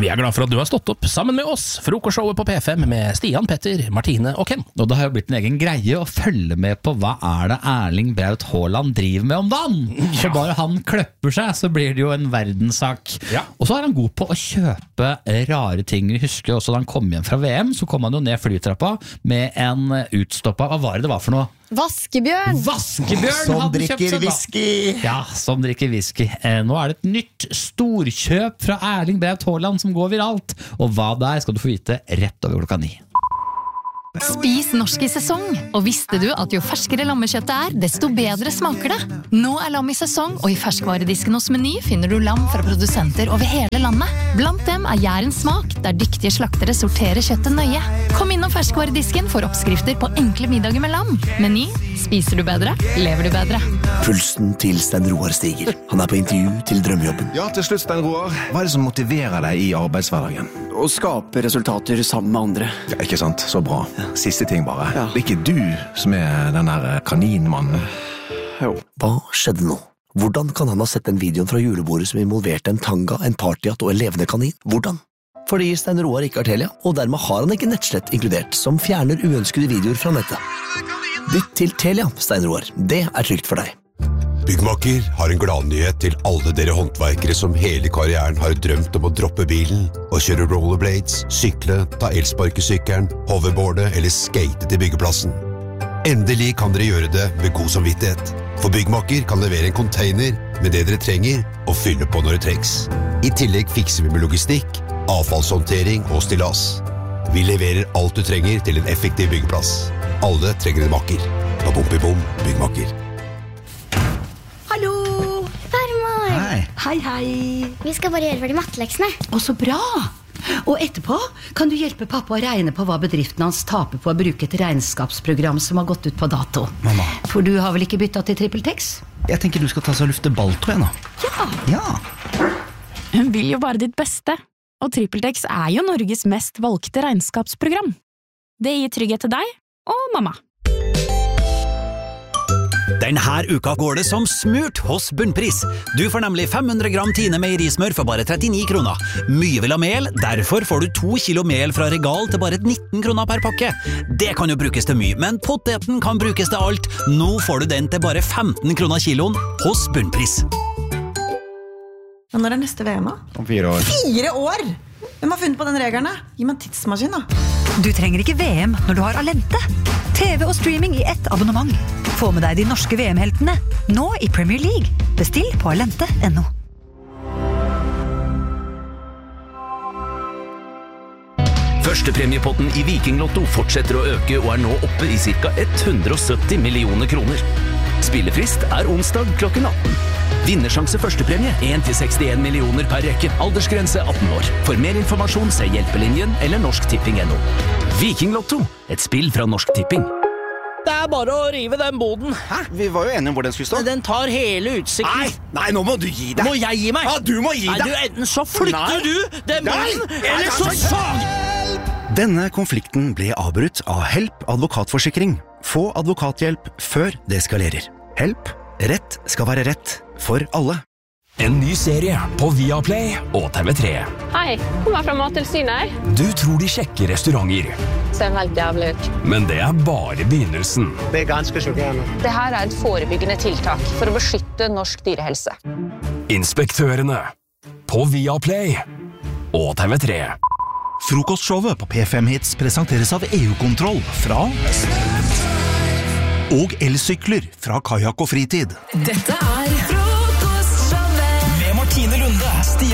Vi glad for at du har stått opp sammen med oss. Frokostshowet på P5 med Stian, Petter, Martine og Ken. Og det har jo blitt en egen greie å følge med på hva det Erling Braut Haaland driver med om dagen. Så bare han kløpper seg, så blir det jo en verdenssak. Og så han god på å kjøpe rare ting. Vi husker også da han kom hjem fra VM, så kom han jo ned flytrappa med en utstoppa, hva var det var for noe? Vaskebjørn Som drikker whisky. Ja, som drikker whisky. Nå det et nytt storkjøp fra Erling Braut Haaland som går viralt. Og hva det skal du få vite rett over klokka 9. Spis norsk i sesong, og visste du at jo ferskere lammekjøttet desto bedre smaker det. Nå lam i sesong, og i ferskvaredisken hos Meny finner du lam fra produsenter over hele landet. Blant dem Jærens smak, der dyktige slaktere sorterer kjøttet nøye. Kom innom ferskvaredisken for oppskrifter på enkle middager med lam. Meny, spiser du bedre, lever du bedre. Pulsen til Stein Roar stiger. Han på intervju til drømmejobben. Ja, til slutt, Stein Roar. Hva det som motiverer deg i arbeidshverdagen? Å skape resultater sammen med andre. Ja, ikke sant? Så bra. Siste ting bare. Det ikke du som den der kaninmannen. Jo. Hva skjedde nå? Hvordan kan han ha sett den videoen fra julebordet som involverte en tanga, en partyhatt og en levende kanin? Hvordan? Fordi Stein Roar ikke har Telia, og dermed har han ikke nettslett inkludert, som fjerner uønskede videoer fra nettet. Bytt til Telia, Stein Roar. Det trygt for deg. Byggmakker har en gladnyhet til alle dere håndverkere som hele karrieren har drømt om å droppe bilen og kjøre rollerblades, sykle, ta elsparkesykkelen, hoverboarde eller skate til byggeplassen. Endelig kan dere gjøre det med god samvittighet, for Byggmakker kan levere en container med det dere trenger og fylle på når det trengs. I tillegg fikser vi med logistikk, avfallshåndtering og stillas. Vi leverer alt du trenger til en effektiv byggeplass. Alle trenger en makker. Bom, Byggmakker. Hei. Vi skal bare gjøre ferdig matteleksene. Å, så bra! Og etterpå kan du hjelpe pappa å regne på hva bedriften hans taper på å bruke et regnskapsprogram som har gått ut på dato. Mamma. For du har vel ikke byttet til TrippelTex? Jeg tenker du skal ta så lufte balltro nå. Ja. Hun vil jo bare ditt beste. Og TrippelTex jo Norges mest valgte regnskapsprogram. Det gir trygghet til deg og mamma. Denne uka går det som smurt hos Bunnpris. Du får nemlig 500 gram Tine meierismør for bare 39 kroner. Mye vil ha mel, derfor får du 2 kilo mel fra Regal til bare 19 kroner per pakke. Det kan jo brukes til mye, men poteten kan brukes til alt. Nå får du den til bare 15 kroner kiloen hos Bunnpris. Når neste VM da? Om 4 år. 4 år? Hvem har funnet på den regelen? Gi meg en tidsmaskin da. Du trenger ikke VM når du har Alente. TV og streaming i ett abonnement. Få med deg de norske VM-heltene, nå i Premier League. Bestill på alente.no. Førstepremiepotten i Viking Lotto fortsetter å øke og nå oppe i ca. 170 millioner kroner. Spillefrist onsdag klokken 18. Vinnersjanse førstepremie 1-61 millioner per rekke. Aldersgrense 18 år. For mer informasjon se Hjelpelinjen eller norsktipping.no. Viking Lotto, et spill fra Norsk Tipping. Det bare å rive den boden. Hæ? Vi var jo enige om hvor den skulle stå. Den tar hele utsikten. Nei, nå må du gi deg. Må jeg gi meg? Ja, du må gi deg. Enten så flytter du den boden, eller så sag! Denne konflikten ble avbrutt av Help advokatforsikring. Få advokathjelp før det eskalerer. Help. Rett skal være rett for alle. En ny serie på Viaplay og TV3. Hei, kommer fra Mattilsynet. Du tror de sjekker restauranter. Ser helt jævlig ut. Men det bare begynnelsen. Det ganske sjokkerende. Det her et forebyggende tiltak for å beskytte norsk dyrehelse. Inspektørene på Viaplay og TV3. Frokostshowet på P5 Hits presenteres av EU-kontroll fra og elsykler fra Kajak og Fritid. Dette Frokostshowet med Martine Lunde, Stian